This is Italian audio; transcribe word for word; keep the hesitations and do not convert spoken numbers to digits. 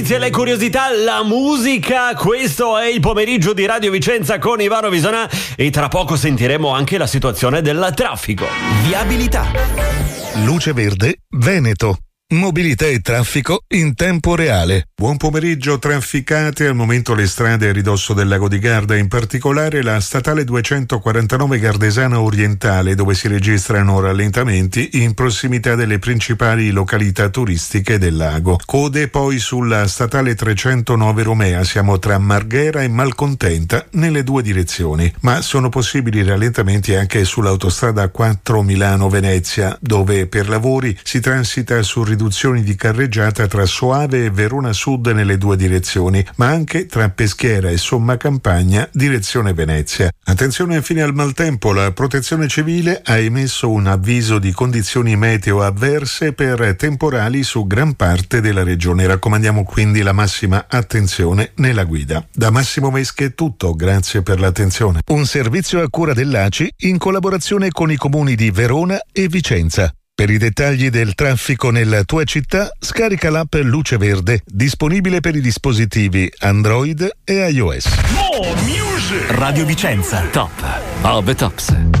Le curiosità, la musica, questo è il pomeriggio di Radio Vicenza con Ivano Visonà e tra poco sentiremo anche la situazione del traffico. Viabilità. Luce verde Veneto. Mobilità e traffico in tempo reale. Buon pomeriggio. Trafficate al momento le strade a ridosso del lago di Garda, in particolare la statale duecentoquarantanove Gardesana Orientale, dove si registrano rallentamenti in prossimità delle principali località turistiche del lago. Code poi sulla statale trecentonove Romea, siamo tra Marghera e Malcontenta nelle due direzioni, ma sono possibili rallentamenti anche sull'autostrada quattro Milano-Venezia, dove per lavori si transita su riduzioni di carreggiata tra Soave e Verona Sud nelle due direzioni, ma anche tra Peschiera e Somma Campagna direzione Venezia. Attenzione infine al maltempo. La Protezione Civile ha emesso un avviso di condizioni meteo avverse per temporali su gran parte della regione. Raccomandiamo quindi la massima attenzione nella guida. Da Massimo Mesche è tutto, grazie per l'attenzione. Un servizio a cura dell'A C I in collaborazione con i comuni di Verona e Vicenza. Per i dettagli del traffico nella tua città, scarica l'app Luce Verde, disponibile per i dispositivi Android e iOS. Radio Vicenza, top of the tops.